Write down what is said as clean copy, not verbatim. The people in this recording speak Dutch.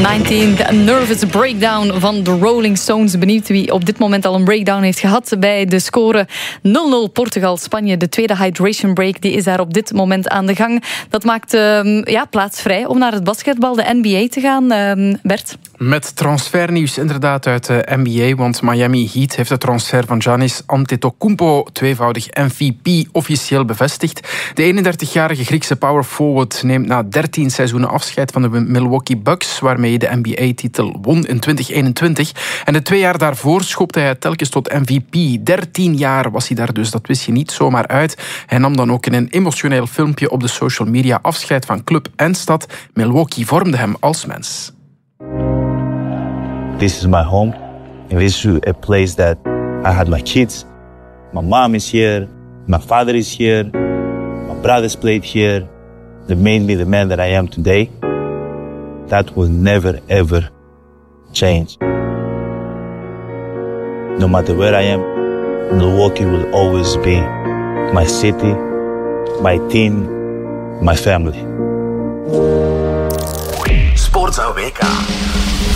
19, A Nervous Breakdown van de Rolling Stones. Benieuwd wie op dit moment al een breakdown heeft gehad bij de score 0-0 Portugal-Spanje. De tweede hydration break die is daar op dit moment aan de gang. Dat maakt plaats vrij om naar het basketbal, de NBA, te gaan. Bert? Met transfernieuws inderdaad uit de NBA, want Miami Heat heeft de transfer van Giannis Antetokounmpo, tweevoudig MVP, officieel bevestigd. De 31-jarige Griekse power forward neemt na 13 seizoenen afscheid van de Milwaukee Bucks, waarmee de NBA-titel won in 2021. En de 2 jaar daarvoor schopte hij telkens tot MVP. 13 jaar was hij daar dus, dat wist je niet zomaar uit. Hij nam dan ook in een emotioneel filmpje op de social media afscheid van club en stad. Milwaukee vormde hem als mens. This is my home, and this is a place that I had my kids. My mom is here, my father is here, my brothers played here. They made me the man that I am today. That will never, ever change. No matter where I am, Milwaukee will always be my city, my team, my family. Sportza WK.